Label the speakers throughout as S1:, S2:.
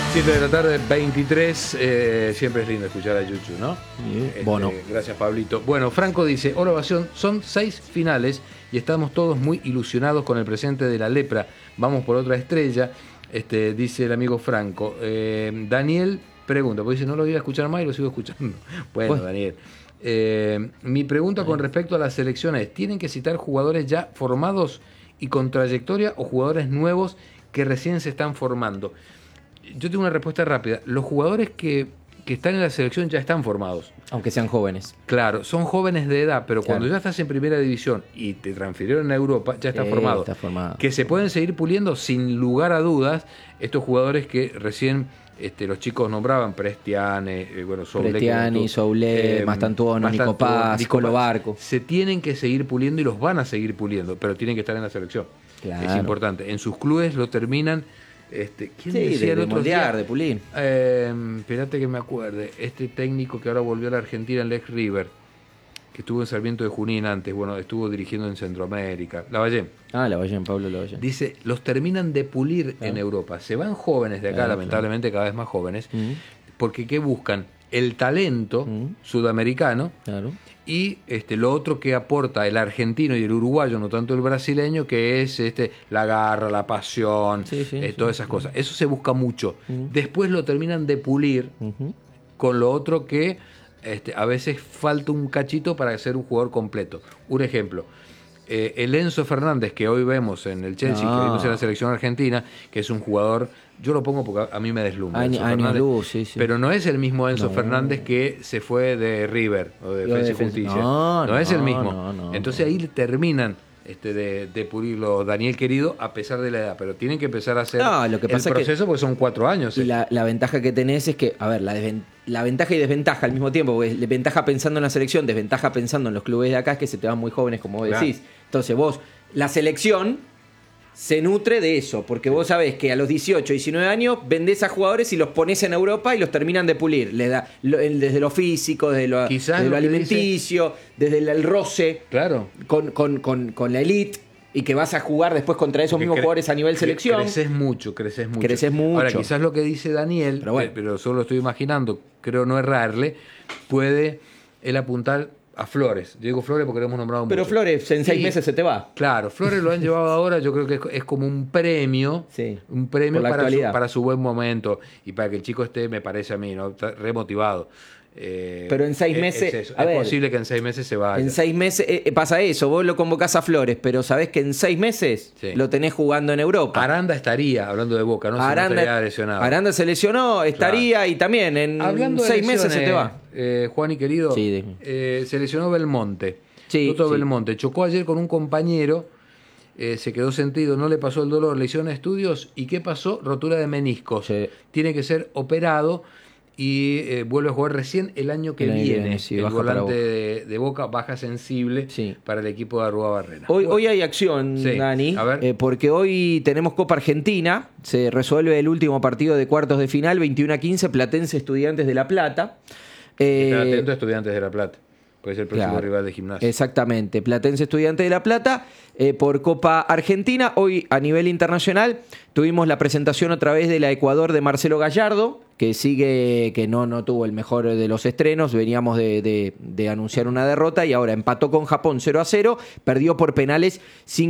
S1: 7 de la tarde, 23. Siempre es lindo escuchar a Yuchu, ¿no?
S2: Bueno.
S1: Gracias, Pablito. Bueno, Franco dice: hola, Ovación, son 6 finales y estamos todos muy ilusionados con el presente de la lepra. Vamos por otra estrella, dice el amigo Franco. Daniel pregunta, porque dice: no lo voy a escuchar más y lo sigo escuchando. Bueno, Daniel. Mi pregunta con respecto a las selecciones: ¿tienen que citar jugadores ya formados y con trayectoria o jugadores nuevos que recién se están formando? Yo tengo una respuesta rápida. Los jugadores que están en la selección ya están formados.
S2: Aunque sean jóvenes.
S1: Claro, son jóvenes de edad, pero cuando ya estás en primera división y te transfirieron a Europa, ya estás formado.
S2: Está formado.
S1: Que se pueden seguir puliendo sin lugar a dudas estos jugadores que recién los chicos nombraban: Prestiani,
S2: Soule, Mastantuono, Nico Paz, Colo Barco.
S1: Se tienen que seguir puliendo y los van a seguir puliendo, pero tienen que estar en la selección.
S2: Claro.
S1: Es importante. En sus clubes lo terminan. ¿Quién decía el otro
S2: moldear,
S1: día?
S2: de pulir.
S1: Espérate que me acuerde. Este técnico que ahora volvió a la Argentina, el Lex River, que estuvo en Sarmiento de Junín antes, estuvo dirigiendo en Centroamérica. Lavallén.
S2: Lavallén, Pablo Lavallén.
S1: Dice: los terminan de pulir en Europa. Se van jóvenes de acá, lamentablemente cada vez más jóvenes, porque ¿qué buscan? El talento sudamericano. Claro. Y lo otro que aporta el argentino y el uruguayo, no tanto el brasileño, que es la garra, la pasión, todas esas cosas. Eso se busca mucho. Después lo terminan de pulir con lo otro que a veces falta un cachito para ser un jugador completo. Un ejemplo: el Enzo Fernández, que hoy vemos en el Chelsea, que vimos en la selección argentina, que es un jugador, yo lo pongo porque a mí me deslumbra, pero no es el mismo Enzo Fernández que se fue de River o de Defensa y Justicia. No es el mismo. Entonces ahí terminan de pulirlo, Daniel querido, a pesar de la edad, pero tienen que empezar a hacer
S2: lo que pasa
S1: el proceso porque son 4 años.
S2: Y la ventaja que tenés es que, la ventaja y desventaja al mismo tiempo, porque ventaja pensando en la selección, desventaja pensando en los clubes de acá, es que se te van muy jóvenes, como vos decís. Entonces la selección se nutre de eso, porque vos sabés que a los 18, 19 años vendés a jugadores y los ponés en Europa y los terminan de pulir. Desde lo físico, desde lo alimenticio, desde el roce, con la elite, y que vas a jugar después contra esos mismos jugadores a nivel selección.
S1: Creces mucho.
S2: Ahora,
S1: quizás lo que dice Daniel, pero solo lo estoy imaginando, creo no errarle, puede él apuntar a Flores. Yo digo Flores porque lo hemos nombrado mucho.
S2: Pero Flores en 6 meses se te va.
S1: Claro, Flores lo han llevado ahora, yo creo que es como un premio para su buen momento y para que el chico esté, me parece a mí, ¿no? Está remotivado.
S2: Pero en 6 meses...
S1: Es posible que en 6 meses se vaya.
S2: En 6 meses pasa eso, vos lo convocás a Flores, pero sabés que en 6 meses lo tenés jugando en Europa.
S1: Aranda estaría, hablando de Boca, ¿no? Estaría lesionado.
S2: Aranda se lesionó, estaría, y también en 6 meses se te va.
S1: Juan y querido, se lesionó Belmonte. Belmonte chocó ayer con un compañero, se quedó sentido, no le pasó el dolor, le hicieron estudios, ¿y qué pasó? Rotura de meniscos. Tiene que ser operado. Y vuelve a jugar recién el año que viene. El volante de Boca, baja sensible para el equipo de Arrúa-Barrena.
S2: Hoy hay acción, Dani, porque hoy tenemos Copa Argentina. Se resuelve el último partido de cuartos de final, 21-15, Platense Estudiantes de La Plata.
S1: Están atentos Estudiantes de La Plata. Puede ser el próximo rival de Gimnasia.
S2: Exactamente. Platense Estudiantes de La Plata por Copa Argentina. Hoy, a nivel internacional, tuvimos la presentación otra vez de la Ecuador de Marcelo Gallardo, que sigue, que no tuvo el mejor de los estrenos. Veníamos de anunciar una derrota y ahora empató con Japón 0-0, perdió por penales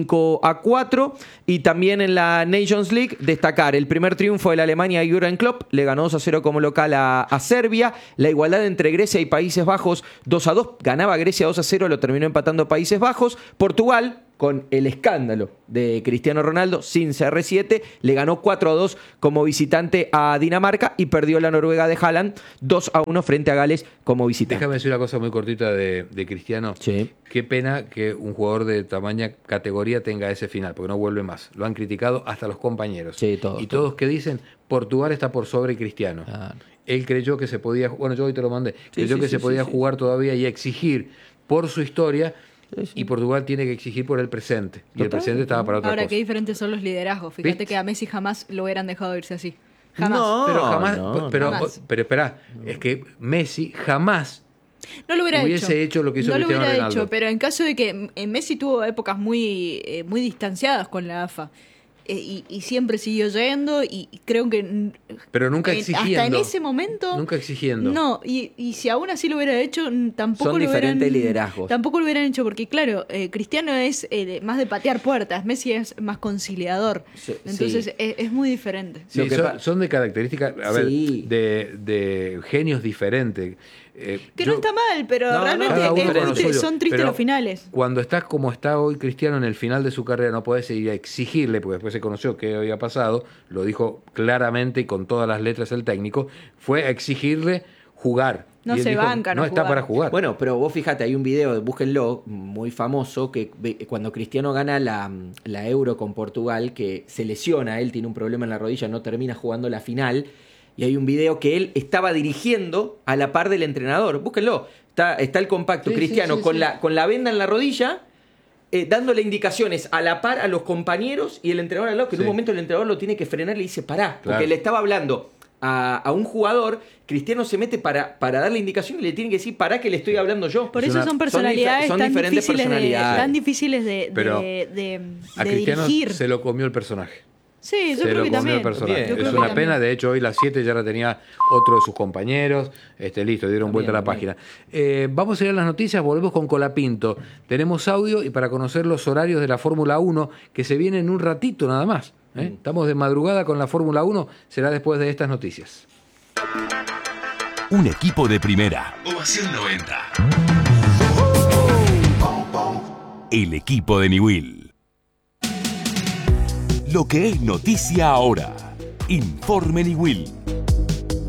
S2: 5-4. Y también en la Nations League, destacar el primer triunfo de la Alemania Jürgen Klopp, le ganó 2-0 como local a Serbia. La igualdad entre Grecia y Países Bajos, 2-2, ganaba Grecia 2-0, lo terminó empatando Países Bajos. Portugal, con el escándalo de Cristiano Ronaldo, sin CR7, le ganó 4-2 como visitante a Dinamarca y perdió la Noruega de Haaland 2-1 frente a Gales como visitante.
S1: Déjame decir una cosa muy cortita de Cristiano.
S2: Sí.
S1: Qué pena que un jugador de tamaña categoría tenga ese final, porque no vuelve más. Lo han criticado hasta los compañeros.
S2: Sí,
S1: todos que dicen, Portugal está por sobre Cristiano. Él creyó que se podía, yo hoy te lo mandé, se podía jugar todavía y exigir por su historia. Y Portugal tiene que exigir por el presente. Y el presente estaba para otra cosa.
S3: Ahora, qué diferentes son los liderazgos. Fíjate que a Messi jamás lo hubieran dejado irse así. Jamás.
S1: Pero espera, es que Messi jamás
S3: no lo
S1: hubiese hecho lo que hizo Cristiano Ronaldo.
S3: Pero en caso de que Messi tuvo épocas muy distanciadas con la AFA. y siempre siguió yendo y creo que...
S1: Pero nunca exigiendo.
S3: Hasta en ese momento...
S1: Nunca exigiendo.
S3: No, y si aún así lo hubiera hecho, tampoco
S2: Son
S3: lo hubieran...
S2: diferentes liderazgos.
S3: Tampoco lo hubieran hecho, porque claro, Cristiano es más de patear puertas, Messi es más conciliador. Entonces
S2: sí.
S3: es muy diferente.
S1: Sí, son de características, de genios diferentes.
S3: Que no está mal, pero realmente son tristes los finales.
S1: Cuando estás como está hoy Cristiano en el final de su carrera, no podés ir a exigirle, porque después se conoció qué había pasado, lo dijo claramente y con todas las letras el técnico, fue a exigirle jugar.
S3: No se banca,
S1: no está para jugar.
S2: Bueno, pero vos fíjate, hay un video, búsquenlo, muy famoso, que cuando Cristiano gana la Euro con Portugal, que se lesiona, él tiene un problema en la rodilla, no termina jugando la final, y hay un video que él estaba dirigiendo a la par del entrenador. Búsquenlo, está el compacto, Cristiano con la venda en la rodilla, dándole indicaciones a la par a los compañeros y el entrenador al lado, que en un momento el entrenador lo tiene que frenar y le dice pará, porque le estaba hablando a un jugador. Cristiano se mete para darle indicación y le tiene que decir pará que le estoy hablando yo.
S3: Por eso son personalidades
S2: son
S3: tan
S2: diferentes
S3: difíciles
S2: personalidades.
S3: Tan difíciles
S1: Pero
S3: de
S1: a Cristiano
S3: dirigir.
S1: se lo comió el personaje.
S3: Sí, yo
S1: Se
S3: creo
S1: lo
S3: que
S1: comió
S3: también.
S1: el personaje.
S3: Yo creo
S1: Es
S3: que
S1: una
S3: también.
S1: pena, de hecho hoy las 7 ya la tenía otro de sus compañeros. Listo, dieron vuelta a la página. Vamos a ir a las noticias, volvemos con Colapinto. Tenemos audio y para conocer los horarios de la Fórmula 1 que se viene en un ratito nada más. Estamos de madrugada con la Fórmula 1, será después de estas noticias.
S4: Un equipo de primera. Ovación 90. El equipo de Newell. Lo que es noticia ahora. Informe Newell.